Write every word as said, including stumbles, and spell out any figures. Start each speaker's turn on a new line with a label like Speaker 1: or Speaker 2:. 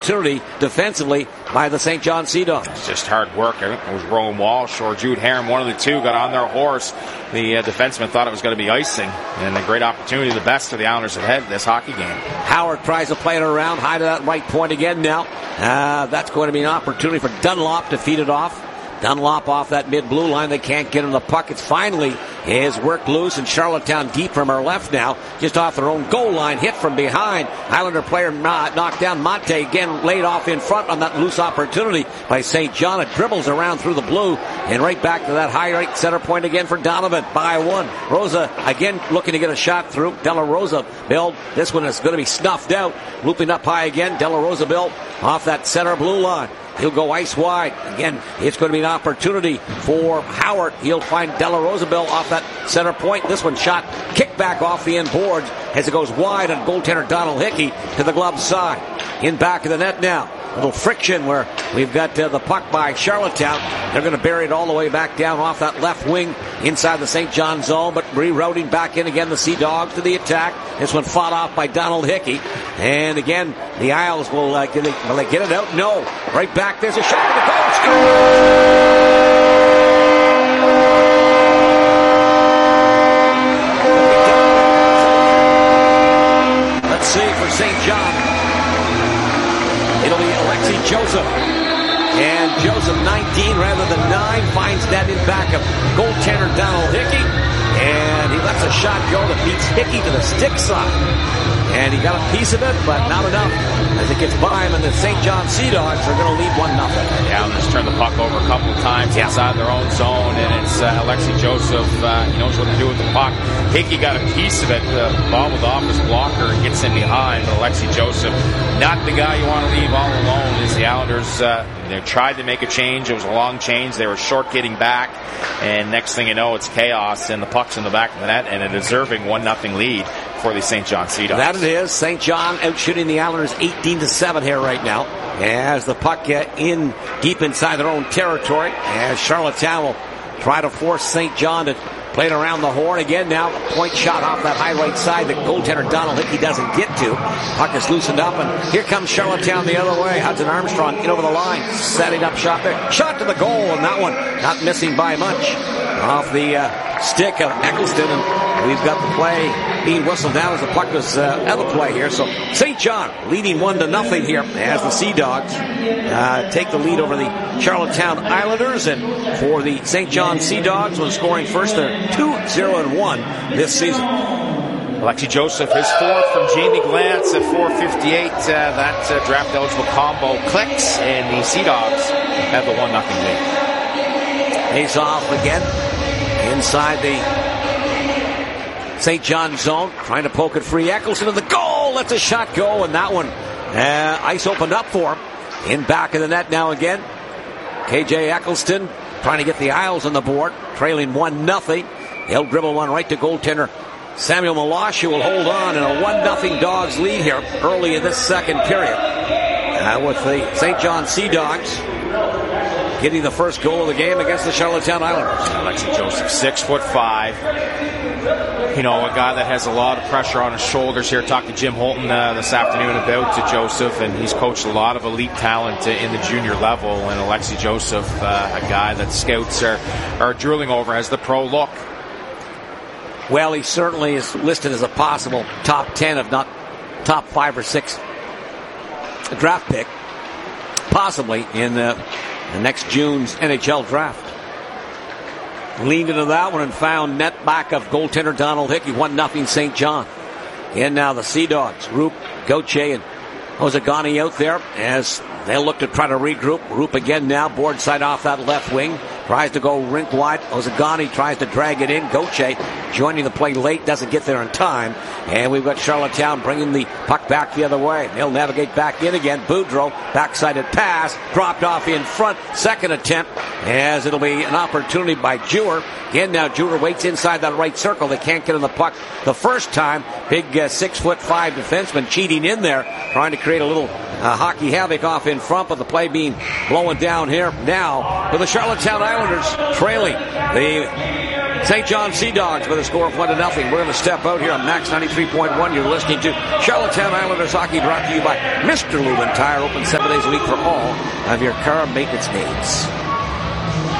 Speaker 1: Opportunity defensively by the Saint John Sea Dogs.
Speaker 2: It's just hard work. I think it was Rowan Walsh or Jude Herron. One of the two got on their horse. The uh, defenseman thought it was going to be icing, and a great opportunity. The best for the Islanders ahead this hockey game.
Speaker 1: Howard tries to play it around, high to that right point again now. Uh, that's going to be an opportunity for Dunlop to feed it off. Dunlop off that mid-blue line. They can't get him the puck. It's finally is worked loose, and Charlottetown deep from our left now, just off their own goal line, hit from behind. Islander player knocked down. Monte again laid off in front on that loose opportunity by Saint John. It dribbles around through the blue and right back to that high right center point again for Donovan by one. Rosa again looking to get a shot through. Della Rosa build. This one is going to be snuffed out. Looping up high again. Della Rosa build off that center blue line. He'll go ice wide. Again, it's going to be an opportunity for Howard. He'll find Della Roosevelt off that center point. This one shot, kick back off the end boards as it goes wide on goaltender Donald Hickey to the glove side. In back of the net now. A little friction where we've got uh, the puck by Charlottetown. They're going to bury it all the way back down off that left wing inside the Saint John zone, but rerouting back in again the Sea Dogs to the attack. This one fought off by Donald Hickey. And again, the Isles will, uh, get it, will they get it out? No. Right back, there's a shot to the goal. Score! Let's see for Saint John. It'll be Alexi Joseph. And Joseph, nineteen rather than nine, finds that in back of goaltender Donald Hickey. And he lets a shot go that beats Hickey to the stick side. And he got a piece of it, but not enough. As it gets by him, and the Saint John Sea Dogs are going to lead one nothing.
Speaker 2: The Islanders turn the puck over a couple of times yeah. inside their own zone, and it's uh, Alexi Joseph. Uh, he knows what to do with the puck. Hickey got a piece of it, uh, bobbled off his blocker and gets in behind. But Alexi Joseph, not the guy you want to leave all alone. As the Islanders, uh, they tried to make a change. It was a long change. They were short getting back, and next thing you know, it's chaos, and the puck's in the back of the net, and a deserving one nothing lead for the Saint John Sea Dogs.
Speaker 1: That it is. Saint John out shooting the Islanders eighteen to seven here right now. As the puck get in deep inside their own territory, as Charlottetown will try to force Saint John to play it around the horn again now. Point shot off that high right side that goaltender Donald Hickey doesn't get to. Puck is loosened up, and here comes Charlottetown the other way. Hudson Armstrong in over the line, setting up shot there. Shot to the goal, and that one not missing by much. Off the uh, stick of Eccleston, and we've got the play being whistled down as the puck was uh, out of play here. So Saint John leading one to nothing here as the Sea Dogs uh, take the lead over the Charlottetown Islanders, and for the Saint John Sea Dogs, when scoring first, they're two zero and one this season.
Speaker 2: Alexi Joseph, his fourth from Jamie Glantz at four fifty-eight. Uh, that uh, draft eligible combo clicks, and the Sea Dogs have the one nothing lead.
Speaker 1: Face off again inside the Saint John zone, trying to poke it free. Eccleston to the goal, lets a shot go, and that one uh, ice opened up for him. In back of the net now again, K J Eccleston trying to get the Isles on the board, trailing one nothing. He'll dribble one right to goaltender Samuel Malash, who will hold on in a one nothing Dogs lead here early in this second period. Uh, with the Saint John Sea Dogs getting the first goal of the game against the Charlottetown Islanders.
Speaker 2: Alexi Joseph, six foot five. You know, a guy that has a lot of pressure on his shoulders here. Talked to Jim Holton uh, this afternoon about to Joseph, and he's coached a lot of elite talent uh, in the junior level. And Alexi Joseph, uh, a guy that scouts are, are drooling over, has the pro look.
Speaker 1: Well, he certainly is listed as a possible top ten, if not top five or six draft pick, possibly in uh, the next June's N H L draft. Leaned into that one and found net back of goaltender Donald Hickey. one nothing Saint John. And now the Sea Dogs. Roop, Goche, and Ozagani out there as they'll look to try to regroup. Roop again now, board side off that left wing. Tries to go rink wide. Ozagani tries to drag it in. Goche joining the play late, doesn't get there in time. And we've got Charlottetown bringing the puck back the other way. They'll navigate back in again. Boudreau, backsided pass, dropped off in front. Second attempt, as it'll be an opportunity by Jewer. Again now, Jewer waits inside that right circle. They can't get in the puck the first time. Big uh, six foot five defenseman cheating in there, trying to create a little uh, hockey havoc off in front, but the play being blown down here now with the Charlottetown Islanders trailing the Saint John Sea Dogs with a score of one to nothing. We're going to step out here on Max ninety-three point one. You're listening to Charlottetown Islanders hockey, brought to you by Mister Lubin Tire, open seven days a week for all of your car maintenance needs.